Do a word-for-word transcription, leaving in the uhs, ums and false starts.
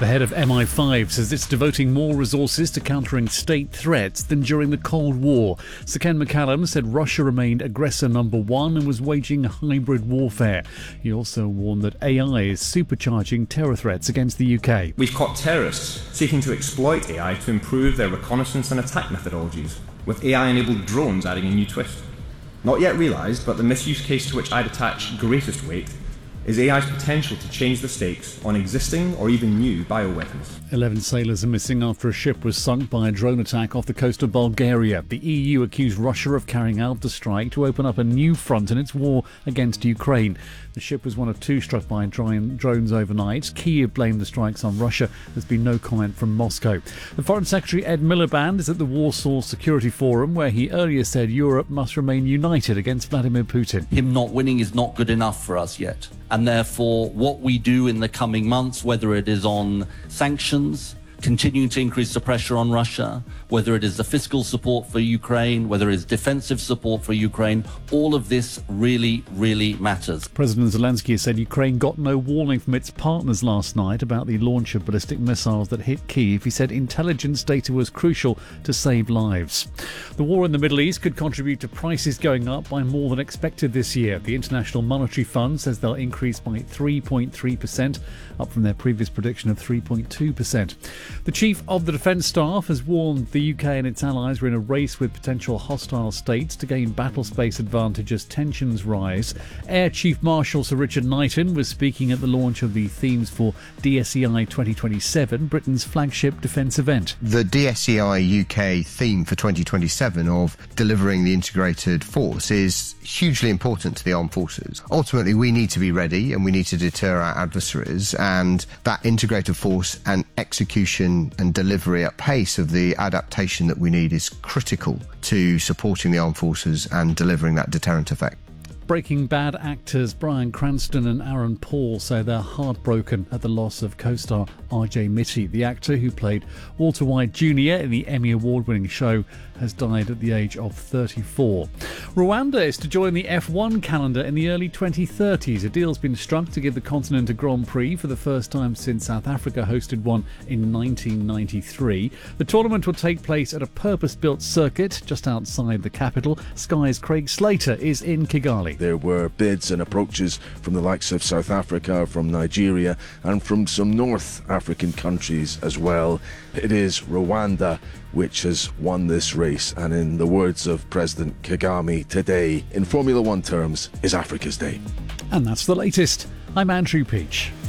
The head of M I five says it's devoting more resources to countering state threats than during the Cold War. Sir Ken McCallum said Russia remained aggressor number one and was waging hybrid warfare. He also warned that A I is supercharging terror threats against the U K. We've caught terrorists seeking to exploit A I to improve their reconnaissance and attack methodologies, with A I-enabled drones adding a new twist. Not yet realised, but the misuse case to which I'd attach greatest weight is A I's potential to change the stakes on existing or even new bioweapons. Eleven sailors are missing after a ship was sunk by a drone attack off the coast of Bulgaria. The E U accused Russia of carrying out the strike to open up a new front in its war against Ukraine. The ship was one of two struck by drones overnight. Kyiv blamed the strikes on Russia. There's been no comment from Moscow. The Foreign Secretary Ed Miliband is at the Warsaw Security Forum, where he earlier said Europe must remain united against Vladimir Putin. Him not winning is not good enough for us yet. And therefore, what we do in the coming months, whether it is on sanctions, continuing to increase the pressure on Russia, whether it is the fiscal support for Ukraine, whether it is defensive support for Ukraine, all of this really, really matters. President Zelensky said Ukraine got no warning from its partners last night about the launch of ballistic missiles that hit Kyiv. He said intelligence data was crucial to save lives. The war in the Middle East could contribute to prices going up by more than expected this year. The International Monetary Fund says they'll increase by three point three percent, up from their previous prediction of three point two percent. The Chief of the Defence Staff has warned the U K and its allies are in a race with potential hostile states to gain battle space advantage as tensions rise. Air Chief Marshal Sir Richard Knighton was speaking at the launch of the themes for D S E I twenty twenty-seven, Britain's flagship defence event. The D S E I U K theme for twenty twenty-seven of delivering the integrated force is hugely important to the armed forces. Ultimately, we need to be ready and we need to deter our adversaries, and that integrated force and execution and delivery at pace of the adaptation that we need is critical to supporting the armed forces and delivering that deterrent effect. Breaking Bad actors Bryan Cranston and Aaron Paul say they're heartbroken at the loss of co-star R J Mitte. The actor, who played Walter White Junior in the Emmy Award-winning show, has died at the age of thirty-four. Rwanda is to join the F one calendar in the early twenty thirties. A deal's been struck to give the continent a Grand Prix for the first time since South Africa hosted one in nineteen ninety-three. The tournament will take place at a purpose-built circuit just outside the capital. Sky's Craig Slater is in Kigali. There were bids and approaches from the likes of South Africa, from Nigeria, and from some North African countries as well. It is Rwanda which has won this race, and in the words of President Kagame, today, in Formula One terms, is Africa's Day. And that's the latest. I'm Andrew Peach.